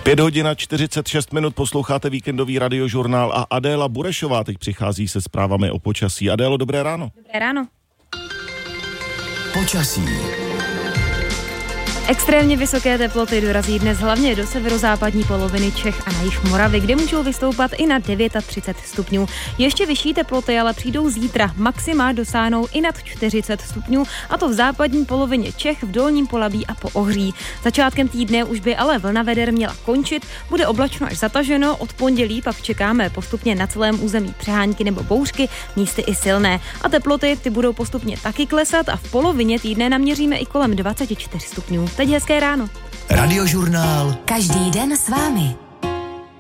5:46, posloucháte víkendový radiožurnál a Adéla Burešová teď přichází se zprávami o počasí. Adélo, dobré ráno. Dobré ráno. Počasí. Extrémně vysoké teploty dorazí dnes hlavně do severozápadní poloviny Čech a na jih Moravy, kde můžou vystoupat i na 39 stupňů. Ještě vyšší teploty ale přijdou zítra. Maxima dosáhnou i nad 40 stupňů, a to v západní polovině Čech, v Dolním Polabí a po Ohří. Začátkem týdne už by ale vlna veder měla končit, bude oblačno až zataženo, od pondělí pak čekáme postupně na celém území přehánky nebo bouřky, místy i silné. A teploty ty budou postupně taky klesat a v polovině týdne naměříme i kolem 24 stupňů. Teď hezké ráno. Radiožurnál. Každý den s vámi.